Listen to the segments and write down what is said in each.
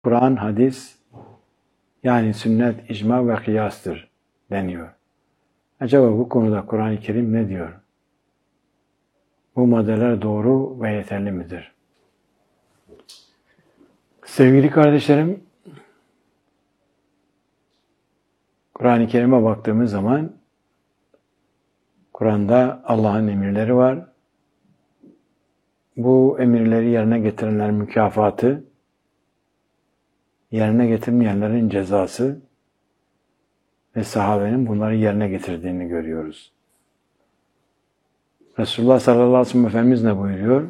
Kur'an, hadis, yani sünnet, icma ve kıyastır deniyor. Acaba bu konuda Kur'an-ı Kerim ne diyor? Bu maddeler doğru ve yeterli midir? Sevgili kardeşlerim, Kur'an-ı Kerim'e baktığımız zaman Kur'an'da Allah'ın emirleri var. Bu emirleri yerine getirenlerin mükafatı, yerine getirmeyenlerin cezası ve sahabenin bunları yerine getirdiğini görüyoruz. Resulullah sallallahu aleyhi ve sellem Efendimiz ne buyuruyor?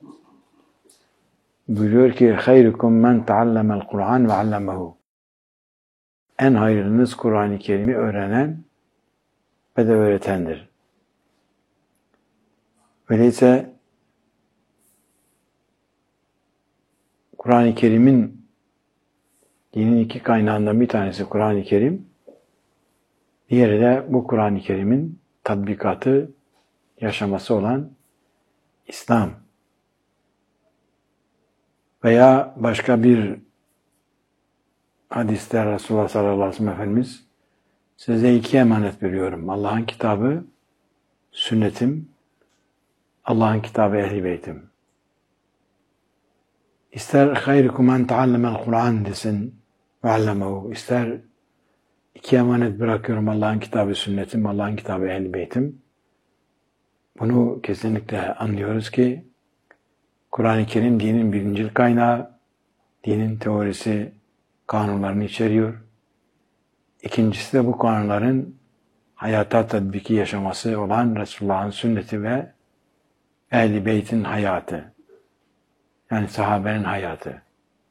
Buyuruyor ki hayrukum men taallamel Kur'an ve allamahu. En hayırlınız Kur'an-ı Kerim'i öğrenen ve de öğretendir. Öyleyse Kur'an-ı Kerim'in dinin iki kaynağından bir tanesi Kur'an-ı Kerim, diğeri de bu Kur'an-ı Kerim'in tatbikatı, yaşaması olan İslam. Veya başka bir hadiste Resulullah sallallahu aleyhi ve sellem Efendimiz size iki emanet veriyorum. Allah'ın kitabı, sünnetim, Allah'ın kitabı Ehl-i Beytim. İster hayrukum men taallamel Kur'an desin ve allamahu. İster iki emanet bırakıyorum Allah'ın kitabı, sünnetim, Allah'ın kitabı Ehl-i Beytim. Bunu kesinlikle anlıyoruz ki Kur'an-ı Kerim dinin birincil kaynağı, dinin teorisi, kanunlarını içeriyor. İkincisi de bu kanunların hayata tatbiki yaşaması olan Resulullah'ın sünneti ve Ehl-i Beyt'in hayatı. Yani sahabenin hayatı.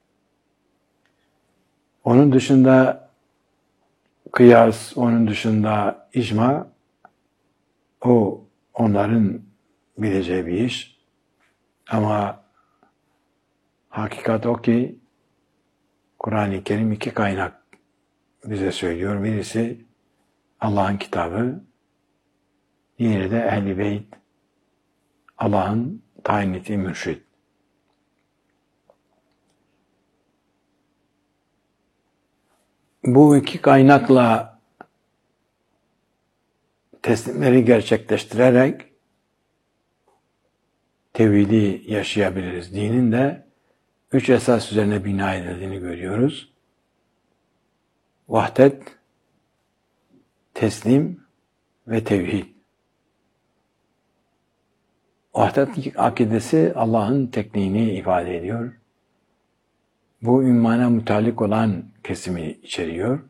Onun dışında kıyas, onun dışında icma, o onların bileceği bir iş. Ama hakikat o ki Kur'an-ı Kerim iki kaynak bize söylüyor. Birisi Allah'ın kitabı, diğeri de Ehl-i Beyt, Allah'ın tayin ettiği mürşid. Bu iki kaynakla teslimleri gerçekleştirerek tevhidi yaşayabiliriz. Dinin de üç esas üzerine bina edildiğini görüyoruz. Vahdet, teslim ve tevhid. Vahdet akidesi Allah'ın tekniğini ifade ediyor. Bu immana mütalik olan kesimi içeriyor.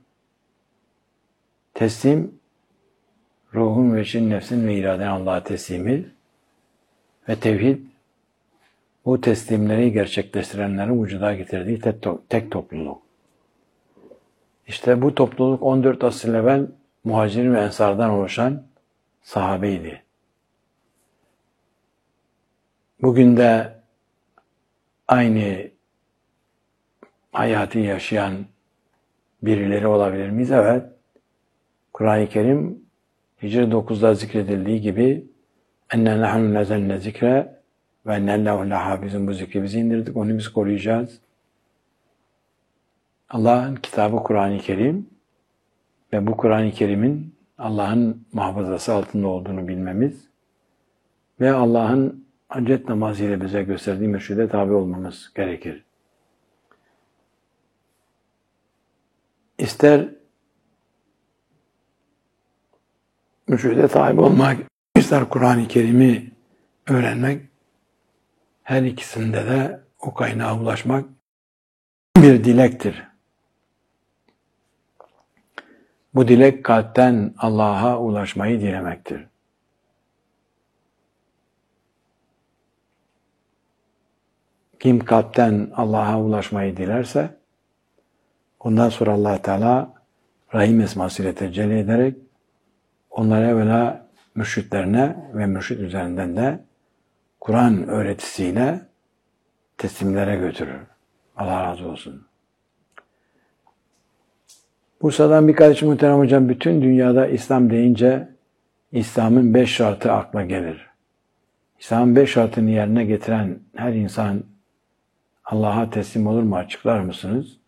Teslim, ruhun ve için, nefsin ve iraden Allah'a teslimi ve tevhid, bu teslimleri gerçekleştirenlerin vücuda getirdiği tek topluluk. İşte bu topluluk 14 asır evvel muhacirin ve ensardan oluşan sahabeydi. Bugün de aynı hayatı yaşayan birileri olabilir miyiz? Evet. Kur'an-ı Kerim Hicr 9'da zikredildiği gibi enne nahnu nezelne zikre ve ennellahu lehafizun, bu zikri biz indirdik, onu biz koruyacağız. Allah'ın kitabı Kur'an-ı Kerim ve bu Kur'an-ı Kerim'in Allah'ın muhafazası altında olduğunu bilmemiz ve Allah'ın hacet namazıyla bize gösterdiği mürşide tabi olmamız gerekir. İster mürşide tabi olmak, ister Kur'an-ı Kerim'i öğrenmek, her ikisinde de o kaynağa ulaşmak bir dilektir. Bu dilek kalpten Allah'a ulaşmayı dilemektir. Kim kalpten Allah'a ulaşmayı dilerse, ondan sonra Allah Teala Rahim esmasıyla tecelli ederek onları evvela mürşitlerine ve mürşit üzerinden de Kur'an öğretisiyle teslimlere götürür. Allah razı olsun. Bursa'dan bir kardeşim muhterem hocam, bütün dünyada İslam deyince İslam'ın 5 şartı akla gelir. İslam'ın 5 şartını yerine getiren her insan Allah'a teslim olur mu açıklar mısınız?